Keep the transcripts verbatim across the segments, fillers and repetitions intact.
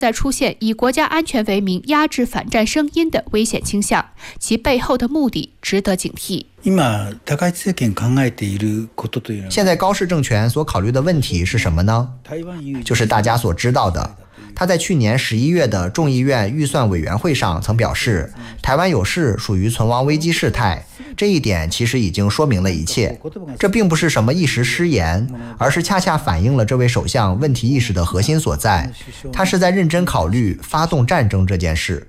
在出现以国家安全为名压制反战声音的危险倾向，其背后的目的值得警惕。 现在高市政权所考虑的问题是什么呢？就是大家所知道的。他在去年十一月的众议院预算委员会上曾表示，台湾有事属于存亡危机事态，这一点其实已经说明了一切。这并不是什么一时失言，而是恰恰反映了这位首相问题意识的核心所在。他是在认真考虑发动战争这件事。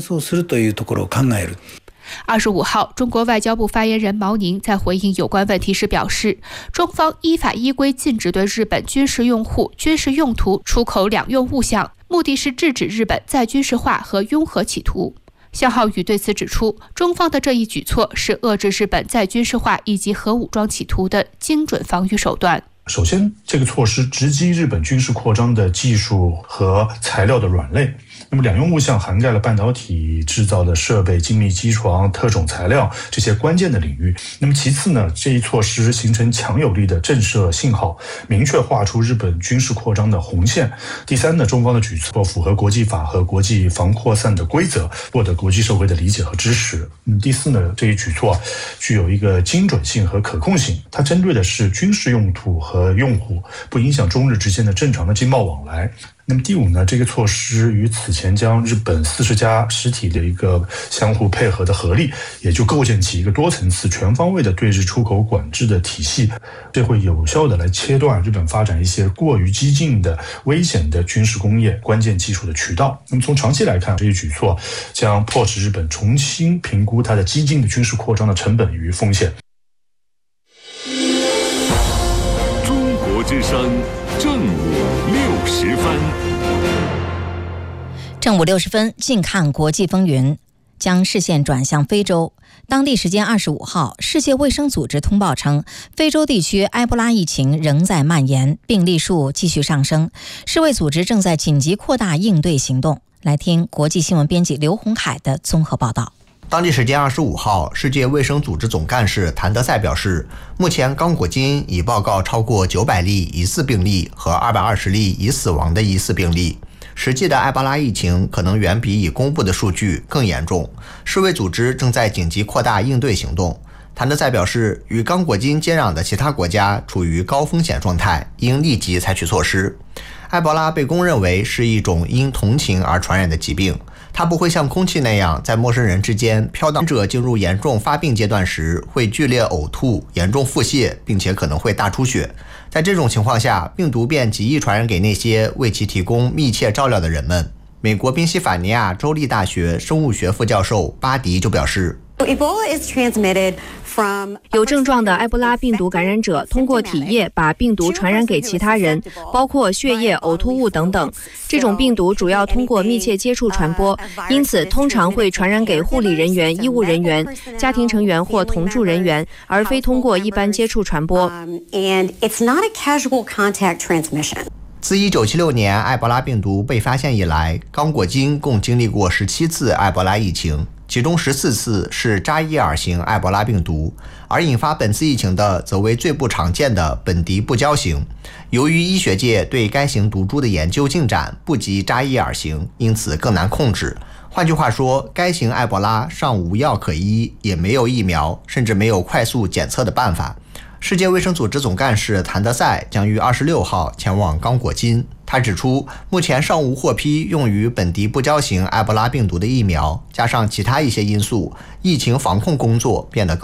二十五号，中国外交部发言人毛宁在回应有关问题时表示，中方依法依规禁止对日本军事用户、军事用途出口两用物项，目的是制止日本再军事化和拥核企图。肖浩宇对此指出，中方的这一举措是遏制日本再军事化以及核武装企图的精准防御手段。 首先，这个措施直击日本军事扩张的技术和材料的软肋。那么两用物项涵盖了半导体制造的设备、精密机床、特种材料这些关键的领域。那么其次呢，这一措施形成强有力的震慑信号，明确画出日本军事扩张的红线。第三呢，中方的举措符合国际法和国际防扩散的规则，获得国际社会的理解和支持。嗯，第四呢，这一举措具有一个精准性和可控性，它针对的是军事用途和用户，不影响中日之间的正常的经贸往来。那么第五呢，这个措施与此前将日本四十家实体的一个相互配合的合力，也就构建起一个多层次、全方位的对日出口管制的体系，这会有效的来切断日本发展一些过于激进的、危险的军事工业关键技术的渠道。那么从长期来看，这一举措将迫使日本重新评估它的激进的军事扩张的成本与风险。 中国之声正午六十分， 正午六十分，近看国际风云，将视线转向非洲。当地时间二十五号，世界卫生组织通报称，非洲地区埃博拉疫情仍在蔓延，病例数继续上升，世卫组织正在紧急扩大应对行动。来听国际新闻编辑刘洪海的综合报道。 当地时间二十五号，世界卫生组织总干事谭德赛表示，目前刚果金已报告超过九百例疑似病例和二百二十例已死亡的疑似病例。实际的埃博拉疫情可能远比已公布的数据更严重，世卫组织正在紧急扩大应对行动。谭德赛表示，与刚果金接壤的其他国家处于高风险状态，应立即采取措施。埃博拉被公认为是一种因同情而传染的疾病，它不会像空气那样在陌生人之间飘荡。患者进入严重发病阶段时会剧烈呕吐、严重腹泻，并且可能会大出血。在这种情况下，病毒便极易传染给那些为其提供密切照料的人们。美国宾夕法尼亚州立大学生物学副教授巴迪就表示， 有症状的埃博拉病毒感染者通过体液把病毒传染给其他人，包括血液、呕吐物等等。这种病毒主要通过密切接触传播，因此通常会传染给护理人员、医务人员、家庭成员或同住人员，而非通过一般接触传播。 自一九七六年埃博拉病毒被发现以来，刚果金共经历过十七次埃博拉疫情，其中十四次是扎伊尔型埃博拉病毒，而引发本次疫情的则为最不常见的本迪不胶型。由于医学界对该型毒株的研究进展不及扎伊尔型，因此更难控制。换句话说，该型埃博拉尚无药可医，也没有疫苗，甚至没有快速检测的办法。世界卫生组织总干事谭德赛将于二十六号前往刚果金。他指出，目前尚无获批用于本迪不胶型埃博拉病毒的疫苗，加上其他一些因素，疫情防控工作变得更